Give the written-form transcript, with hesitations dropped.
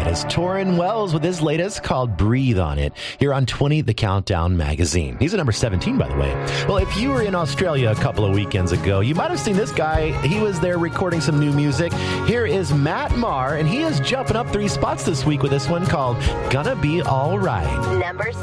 That is Torrin Wells with his latest called Breathe on It here on 20 The Countdown magazine. He's at number 17, by the way. Well, if you were in Australia a couple of weekends ago, you might have seen this guy. He was there recording some new music. Here is Matt Maher, and he is jumping up 3 spots this week with this one called Gonna Be All Right. Number